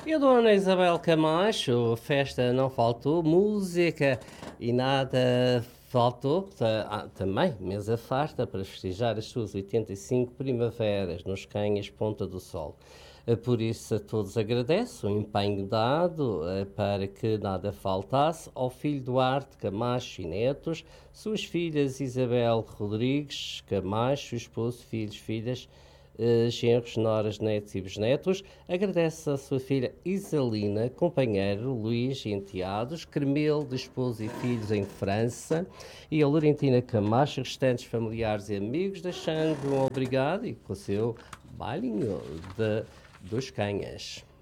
E a Dona Isabel Camacho, festa não faltou, música e nada faltou. Também mesa farta para festejar as suas 85 primaveras nos Canhas Ponta do Sol. Por isso a todos agradeço o empenho dado para que nada faltasse ao filho Duarte Camacho e netos, suas filhas Isabel Rodrigues Camacho, esposo, filhos, filhas, genros, noras, netos e bisnetos. Agradece a sua filha Isalina, companheiro Luís e enteados, Cremel de esposo e filhos em França, e a Laurentina Camacho, restantes familiares e amigos, deixando um obrigado e com o seu bailinho dos Canhas.